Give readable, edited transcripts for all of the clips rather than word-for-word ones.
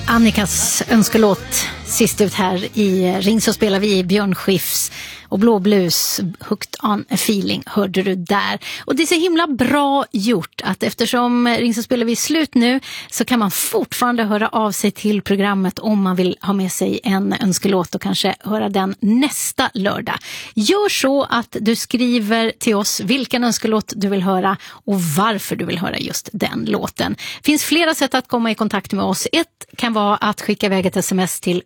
Annikas önskelåt sist ut här i Ring så spelar vi Björn Skifs och Blå Blues, Hooked on a Feeling hörde du där. Och det är så himla bra gjort att eftersom Ring så spelar vi är slut nu så kan man fortfarande höra av sig till programmet om man vill ha med sig en önskelåt och kanske höra den nästa lördag. Gör så att du skriver till oss vilken önskelåt du vill höra och varför du vill höra just den låten. Det finns flera sätt att komma i kontakt med oss. Ett kan vara att skicka iväg ett sms till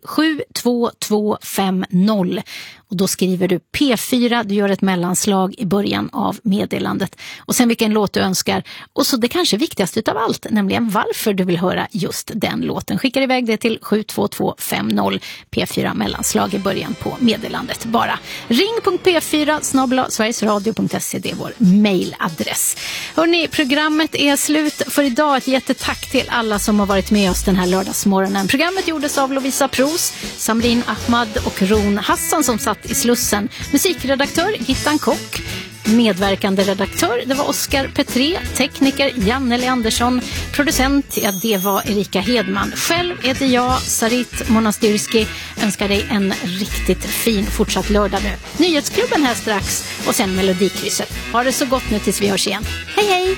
72250 och då skriver du P4, du gör ett mellanslag i början av meddelandet och sen vilken låt du önskar och så det kanske viktigaste utav allt, nämligen varför du vill höra just den låten. Skickar iväg det till 72250 P4 mellanslag i början på meddelandet bara. ring.p4@sverigesradio.se, det är vår mailadress. Hörrni, programmet är slut för idag. Ett jättetack till alla som har varit med oss den här lördagsmorgonen. Programmet gjordes av Lovisa Pros, Samrin Ahmad och Ron Hassan som satt i Slussen. Musikredaktör Gittan Kock. Medverkande redaktör, det var Oskar Petré. Tekniker Janne Andersson. Producent, ja det var Erika Hedman. Själv heter jag, Sarit Monastyrski. Önskar dig en riktigt fin fortsatt lördag nu. Nyhetsklubben här strax och sen Melodikrysset. Ha det så gott nu tills vi hörs igen. Hej hej!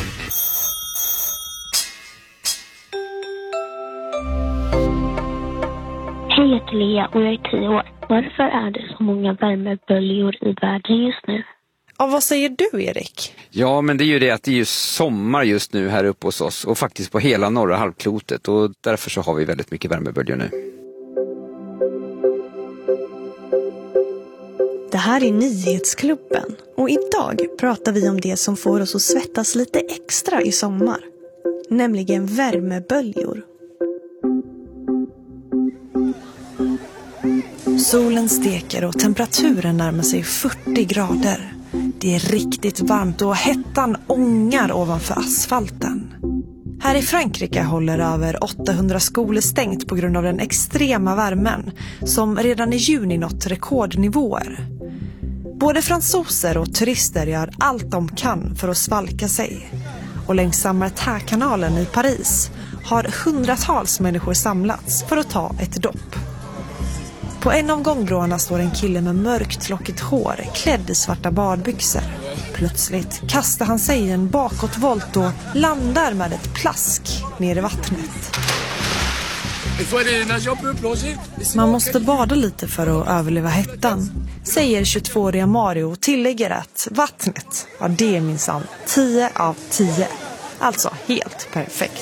Hej, jag heter Lea och jag är 10 år. Varför är det så många värmeböljor i världen just nu? Ja, vad säger du, Erik? Ja, men det är ju det att det är ju sommar just nu här uppe hos oss och faktiskt på hela norra halvklotet och därför så har vi väldigt mycket värmeböljor nu. Det här är Nyhetsklubben och idag pratar vi om det som får oss att svettas lite extra i sommar, nämligen värmeböljor. Solen steker och temperaturen närmar sig 40 grader. Det är riktigt varmt och hettan ångar ovanför asfalten. Här i Frankrike håller över 800 skolor stängt på grund av den extrema värmen som redan i juni nått rekordnivåer. Både fransoser och turister gör allt de kan för att svalka sig. Och längs Samartã-kanalen i Paris har hundratals människor samlats för att ta ett dopp. På en av gångbroarna står en kille med mörkt lockigt hår, klädd i svarta badbyxor. Plötsligt kastar han sig i en bakåtvolt och landar med ett plask ner i vattnet. Man måste bada lite för att överleva hettan, säger 22-åriga Mario och tillägger att vattnet, ja det är minsann 10 av 10. Alltså helt perfekt.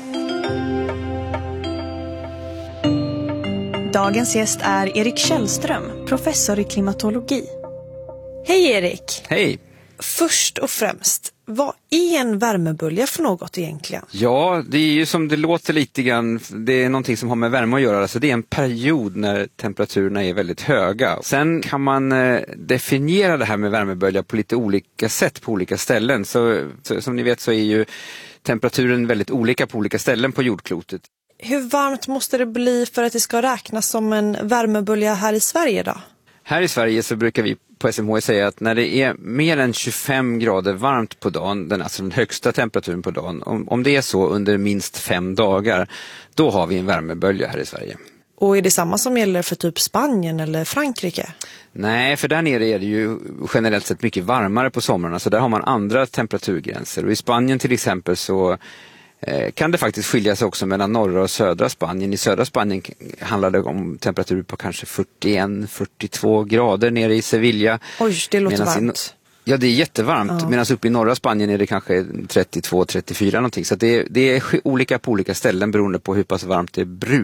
Dagens gäst är Erik Källström, professor i klimatologi. Hej Erik! Hej! Först och främst, vad är en värmebölja för något egentligen? Ja, det är ju som det låter lite grann, det är någonting som har med värme att göra. Alltså det är en period när temperaturerna är väldigt höga. Sen kan man definiera det här med värmebölja på lite olika sätt på olika ställen. Så som ni vet så är ju temperaturen väldigt olika på olika ställen på jordklotet. Hur varmt måste det bli för att det ska räknas som en värmebölja här i Sverige då? Här i Sverige så brukar vi på SMH säga att när det är mer än 25 grader varmt på dagen, alltså den högsta temperaturen på dagen, om det är så under minst 5 dagar, då har vi en värmebölja här i Sverige. Och är det samma som gäller för typ Spanien eller Frankrike? Nej, för där nere är det ju generellt sett mycket varmare på somrarna, så där har man andra temperaturgränser. Och i Spanien till exempel så kan det faktiskt skilja sig också mellan norra och södra Spanien. I södra Spanien handlar det om temperatur på kanske 41-42 grader nere i Sevilla. Oj, det låter varmt. Ja, det är jättevarmt. Ja. Medan uppe i norra Spanien är det kanske 32-34 någonting. Så det är olika på olika ställen beroende på hur pass varmt det brukar.